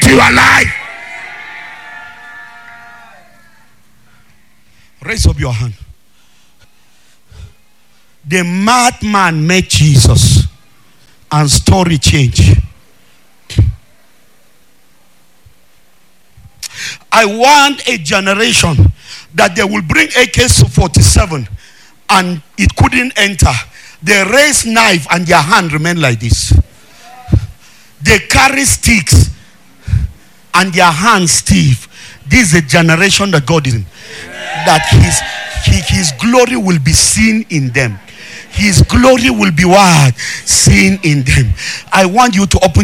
into your life. Raise up your hand. The madman met Jesus and story change. I want a generation that they will bring AK-47 and it couldn't enter. They raise knife and their hand remain like this. They carry sticks and their hands stiff. This is a generation that God is in. That his glory will be seen in them. His glory will be what? Seen in them. I want you to open